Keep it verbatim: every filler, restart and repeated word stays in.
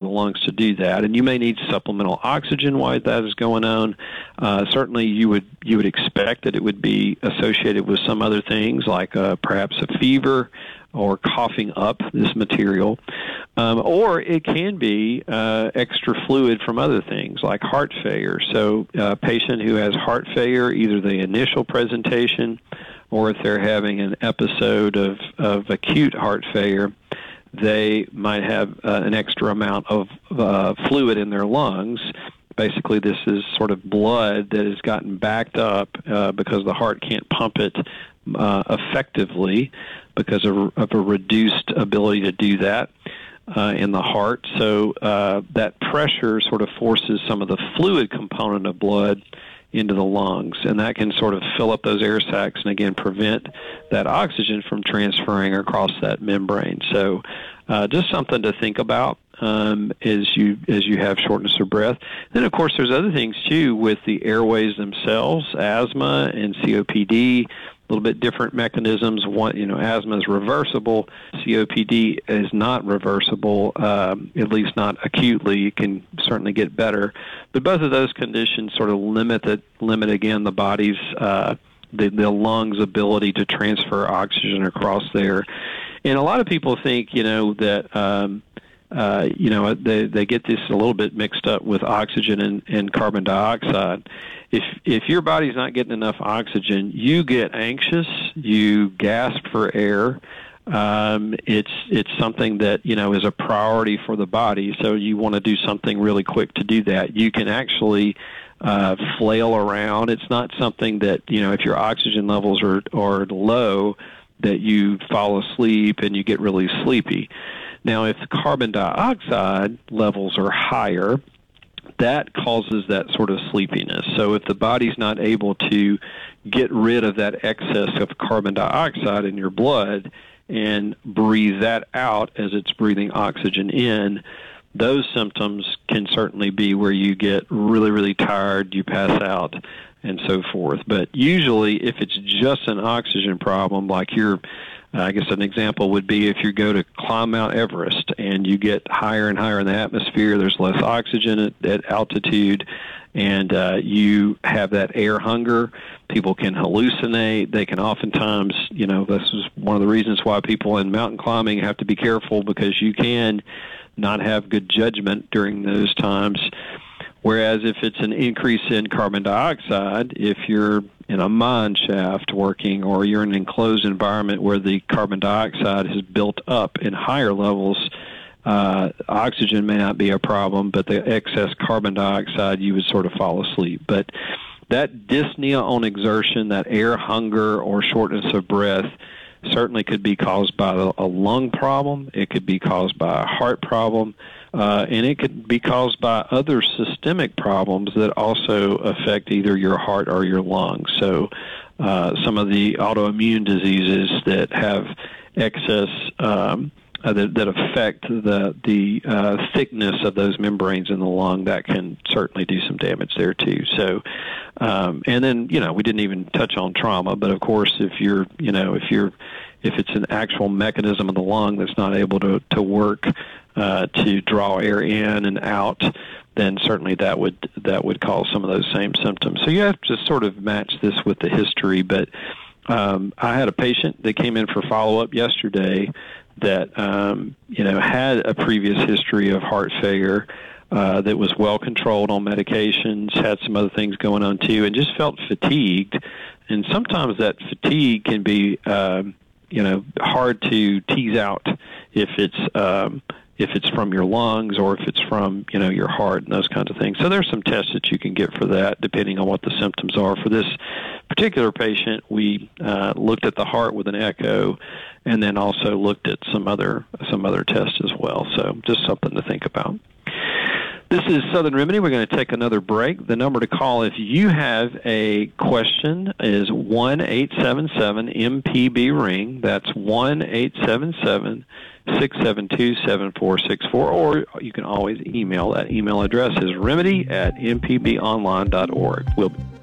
lungs to do that, and you may need supplemental oxygen while that is going on. Uh, certainly, you would you would expect that it would be associated with some other things, like uh, perhaps a fever or coughing up this material, um, or it can be uh, extra fluid from other things like heart failure. So a patient who has heart failure, either the initial presentation or if they're having an episode of, of acute heart failure, they might have uh, an extra amount of uh, fluid in their lungs. Basically, this is sort of blood that has gotten backed up uh, because the heart can't pump it uh, effectively because of, of a reduced ability to do that uh, in the heart. So uh, that pressure sort of forces some of the fluid component of blood into the lungs, and that can sort of fill up those air sacs and, again, prevent that oxygen from transferring across that membrane. So uh, just something to think about um, as you as you have shortness of breath. Then, of course, there's other things, too, with the airways themselves, asthma and C O P D, a little bit different mechanisms. One, you know, asthma is reversible. C O P D is not reversible, um, at least not acutely. It can certainly get better. But both of those conditions sort of limit, the, limit again, the body's, uh, the, the lungs' ability to transfer oxygen across there. And a lot of people think, you know, that, um, uh, you know, they, they get this a little bit mixed up with oxygen and, and carbon dioxide. If if your body's not getting enough oxygen, you get anxious, you gasp for air. Um, it's it's something that, you know, is a priority for the body, so you want to do something really quick to do that. You can actually uh, flail around. It's not something that, you know, if your oxygen levels are, are low, that you fall asleep and you get really sleepy. Now, if the carbon dioxide levels are higher, that causes that sort of sleepiness. So if the body's not able to get rid of that excess of carbon dioxide in your blood and breathe that out as it's breathing oxygen in, those symptoms can certainly be where you get really, really tired, you pass out, and so forth. But usually, if it's just an oxygen problem, like you're Uh, I guess an example would be if you go to climb Mount Everest and you get higher and higher in the atmosphere, there's less oxygen at, at altitude, and uh, you have that air hunger. People can hallucinate. They can oftentimes, you know, this is one of the reasons why people in mountain climbing have to be careful, because you can not have good judgment during those times. Whereas if it's an increase in carbon dioxide, if you're in a mine shaft working or you're in an enclosed environment where the carbon dioxide has built up in higher levels, uh, oxygen may not be a problem, but the excess carbon dioxide, you would sort of fall asleep. But that dyspnea on exertion, that air hunger or shortness of breath, certainly could be caused by a lung problem. It could be caused by a heart problem. Uh, and it could be caused by other systemic problems that also affect either your heart or your lungs. So uh, some of the autoimmune diseases that have excess, um, uh, that, that affect the, the uh, thickness of those membranes in the lung, that can certainly do some damage there too. So, um, and then, you know, we didn't even touch on trauma, but of course, if you're, you know, if you're, if it's an actual mechanism of the lung that's not able to, to work uh, to draw air in and out, then certainly that would that would cause some of those same symptoms. So you have to sort of match this with the history. But um, I had a patient that came in for follow-up yesterday that um, you know had a previous history of heart failure, uh, that was well controlled on medications, had some other things going on too, and just felt fatigued. And sometimes that fatigue can be um, you know, hard to tease out if it's um, if it's from your lungs or if it's from, you know, your heart and those kinds of things. So there's some tests that you can get for that, depending on what the symptoms are. For this particular patient, we uh, looked at the heart with an echo, and then also looked at some other some other tests as well. So just something to think about. This is Southern Remedy. We're going to take another break. The number to call if you have a question is one eight seven seven M P B ring. That's one eight seven seven six seven two seven four six four, or you can always email. That email address is remedy at m p b online dot org. We'll